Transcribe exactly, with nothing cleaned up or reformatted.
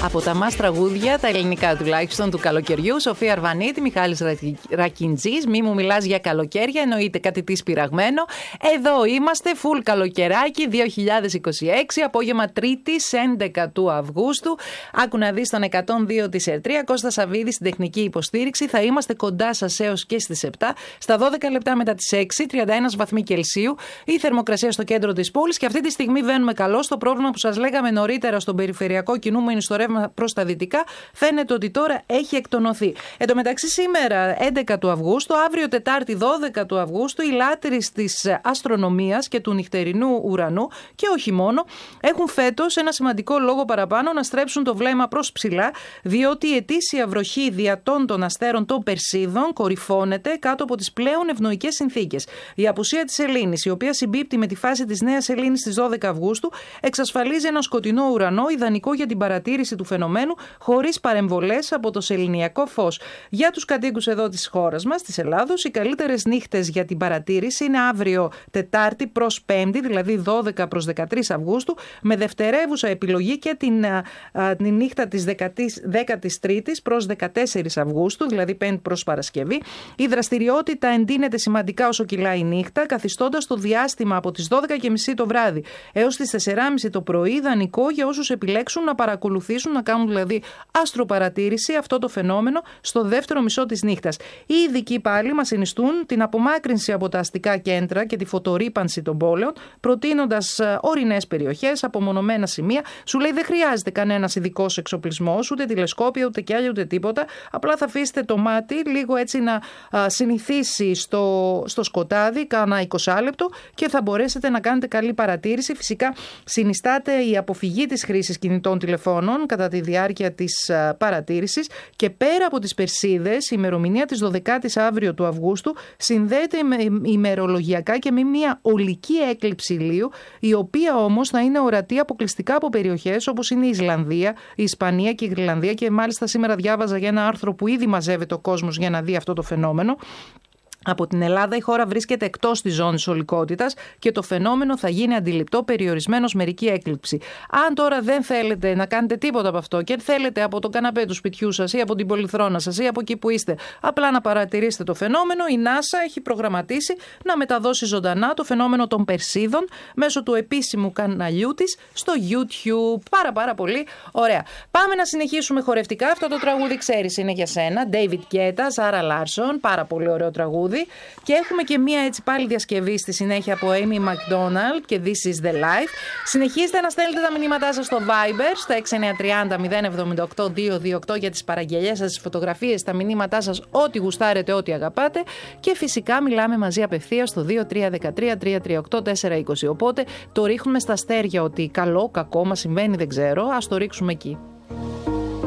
Από τα μας τραγούδια, τα ελληνικά τουλάχιστον, του καλοκαιριού, Σοφία Αρβανίτη, Μιχάλης Ρακιντζής. Μη μου μιλάς για καλοκαίρια, εννοείται κάτι της πειραγμένο. Εδώ είμαστε, full καλοκαιράκι, δύο χιλιάδες είκοσι έξι, απόγευμα Τρίτης, έντεκα του Αυγούστου. Άκου να δεις τον εκατόν δύο της Ερτρία, Κώστα Σαββίδη στην τεχνική υποστήριξη. Θα είμαστε κοντά σας έως και στις επτά, στα δώδεκα λεπτά μετά τις έξι, τριάντα ένα βαθμοί Κελσίου, η θερμοκρασία στο κέντρο της πόλης. Και αυτή τη στιγμή βαίνουμε καλό στο πρόβλημα που σας λέγαμε νωρίτερα στον περιφερειακό, κινούμενοι στο ρεύμα προς τα δυτικά. Φαίνεται ότι τώρα έχει εκτονωθεί. Εν τω μεταξύ, σήμερα έντεκα του Αυγούστου, αύριο Τετάρτη δώδεκα του Αυγούστου, οι λάτρεις της αστρονομίας και του νυχτερινού ουρανού και όχι μόνο, έχουν φέτος ένα σημαντικό λόγο παραπάνω να στρέψουν το βλέμμα προς ψηλά, διότι η ετήσια βροχή διατών των αστέρων των Περσίδων κορυφώνεται κάτω από τις πλέον ευνοϊκές συνθήκες. Η απουσία της σελήνης, η οποία συμπίπτει με τη φάση της νέας σελήνης στις δώδεκα Αυγούστου, εξασφαλίζει ένα σκοτεινό ουρανό ιδανικό για την παρατήρηση του φαινομένου χωρίς παρεμβολές από το σεληνιακό φως. Για τους κατοίκους εδώ της χώρας μας, της Ελλάδος, οι καλύτερες νύχτες για την παρατήρηση είναι αύριο Τετάρτη προς Πέμπτη, δηλαδή δώδεκα προς δεκατρείς Αυγούστου, με δευτερεύουσα επιλογή και την, α, α, την νύχτα της δέκατης τρίτης προς δεκατέσσερις Αυγούστου, δηλαδή Πέμπτη προς Παρασκευή. Η δραστηριότητα εντείνεται σημαντικά όσο κυλάει η νύχτα, καθιστώντας το διάστημα από τις δώδεκα και μισή το βράδυ έως τις τέσσερις και μισή το πρωί ιδανικό για όσους επιλέξουν να παρακολουθήσουν, να κάνουν δηλαδή αστροπαρατήρηση αυτό το φαινόμενο στο δεύτερο μισό της νύχτας. Οι ειδικοί πάλι μας συνιστούν την απομάκρυνση από τα αστικά κέντρα και τη φωτορύπανση των πόλεων, προτείνοντας ορεινές περιοχές, απομονωμένα σημεία. Σου λέει δεν χρειάζεται κανένας ειδικός εξοπλισμός, ούτε τηλεσκόπια, ούτε κι άλλα, ούτε τίποτα. Απλά θα αφήσετε το μάτι λίγο έτσι να α, συνηθίσει στο, στο σκοτάδι, κάνα είκοσι λεπτό, και θα μπορέσετε να κάνετε καλή παρατήρηση. Φυσικά συνιστάται η αποφυγή της χρήσης κινητών τηλεφώνων κατά τη διάρκεια της παρατήρησης, και πέρα από τις Περσίδες, η ημερομηνία της δωδεκάτης αύριο του Αυγούστου συνδέεται ημερολογιακά και με μια ολική έκλειψη ηλίου, η οποία όμως θα είναι ορατή αποκλειστικά από περιοχές όπως είναι η Ισλανδία, η Ισπανία και η Γρυλανδία, και μάλιστα σήμερα διάβαζα για ένα άρθρο που ήδη μαζεύεται ο κόσμος για να δει αυτό το φαινόμενο. Από την Ελλάδα η χώρα βρίσκεται εκτός της ζώνης ολικότητας και το φαινόμενο θα γίνει αντιληπτό περιορισμένος μερική έκλειψη. Αν τώρα δεν θέλετε να κάνετε τίποτα από αυτό και θέλετε από το καναπέ του σπιτιού σας ή από την πολυθρόνα σας ή από εκεί που είστε απλά να παρατηρήσετε το φαινόμενο, η NASA έχει προγραμματίσει να μεταδώσει ζωντανά το φαινόμενο των Περσίδων μέσω του επίσημου καναλιού της στο YouTube. Πάρα πάρα πολύ ωραία. Πάμε να συνεχίσουμε χορευτικά. Αυτό το τραγούδι ξέρεις είναι για σένα. David Guetta, Zara Larsson, πάρα πολύ ωραίο τραγούδι. Και έχουμε και μία έτσι πάλι διασκευή στη συνέχεια από Amy McDonald και This is the Life. Συνεχίστε να στέλνετε τα μηνύματά σας στο Viber στα έξι εννιά τρία μηδέν μηδέν εβδομήντα οκτώ διακόσια είκοσι οκτώ για τις παραγγελίες σας, τις φωτογραφίες, τα μηνύματά σας, ό,τι γουστάρετε, ό,τι αγαπάτε. Και φυσικά μιλάμε μαζί απευθείας στο δύο τρία ένα τρία τρία τρία οκτώ τέσσερα είκοσι. Οπότε το ρίχνουμε στα αστέρια ότι καλό, κακό μας συμβαίνει, δεν ξέρω. Ας το ρίξουμε εκεί.